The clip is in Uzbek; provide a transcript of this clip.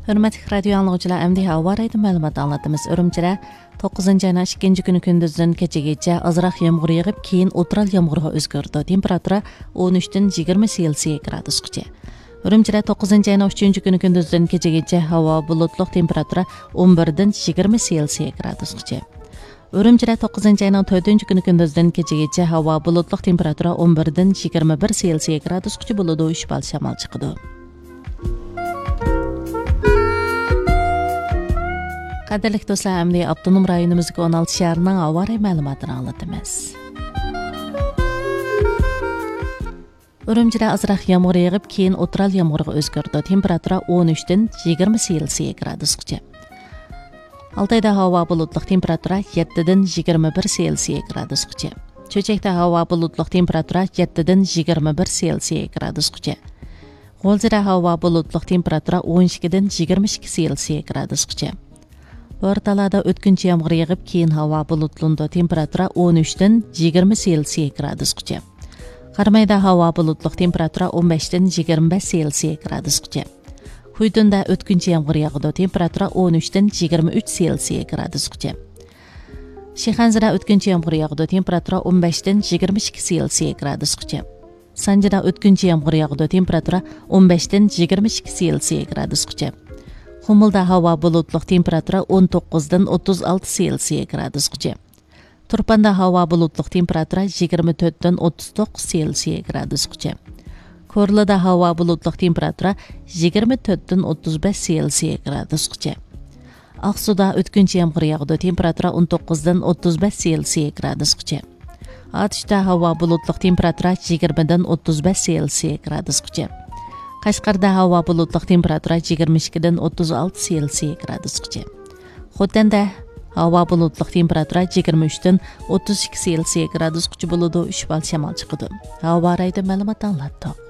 Hörmətli radio anlıqçılar, əmdi hava raydı məlumat anlatımız. Ürümçidə 9-cı ayın 2-ci günü gündüzdən keçəgəcə azraq yağmur yağıb, keyin o'tral yağmurğa özgördü. Temperatura 13-dən 20 Selsiya gradusqacha. Ürümçidə 9-cı ayın 3-cü günü gündüzdən keçəgəcə hava bulutluq, temperatura 11-dən 20 Selsiya gradusqacha. Ürümçidə 9-cı ayın 4-cü günü gündüzdən keçəgəcə hava bulutluq, temperatura 11-dən 21 Selsiya gradusqacha buludu, şimal şamal çıxıdı. Qadirlik dostlar, əmdi Abdunum rayonumuzga 16 şəhərinin hava rayı məlumatını anlatımız. Ürümçidə azraq yağmur yağıb, keyin o'tral yağmurğa özgördü. Temperatura 13-dən 20 Selsiya gradusqacha. Altayda hava bulutluq, temperatura 7-dən 21 Selsiya gradusqacha. Çöçəkdə hava bulutluq, temperatura 7-dən 21 Selsiya gradusqacha. G'o'lzida hava bulutluq, temperatura 12-dən 22 Selsiya gradusqacha. O'rtalarda o'tkinchi yağmur yağıb, keyin hava bulutlundu. Temperatura 13-dən 20 Selsiya gradusqacha. Qarmayda hava bulutluq, temperatura 15-dən 25 Selsiya gradusqacha. Xuydunda o'tkinchi yağmur yağdı. Temperatura 13-dən 23 Selsiya gradusqacha. Shixanzida o'tkinchi yağmur yağdı. Temperatura 15-dən 22 Selsiya gradusqacha. Sanjida o'tkinchi yağmur yağdı. Temperatura 15-dən 22 Selsiya gradusqacha. Xumulda hava bulutluq, temperatura 19-dən 36 Selsiya gradusqacha. Turpanda hava bulutluq, temperatura 24-dən 39 Selsiya gradusqacha. Korlada hava bulutluq, temperatura 24-dən 35 Selsiya gradusqacha. Aqsuda o'tkinchi yağmur yağdı. Temperatura 19-dən 35 Selsiya gradusqacha. Atishda hava bulutluq, temperatura 20-dən 35 Selsiya gradusqacha. Qashqarda hava bulutluq, temperatura 22-dən 36 Selsiya gradusqacha. Xotanda hava bulutluq, temperatura 23-dən 32 Selsiya gradusqacha buludu, 3 bal shamol chiqadi. Havo rayida ma'lumot anlatdik.